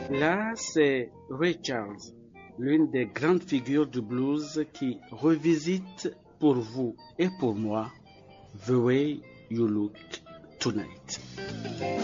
Là, c'est Ray Charles, l'une des grandes figures du blues qui revisite pour vous et pour moi The Way You Look Tonight.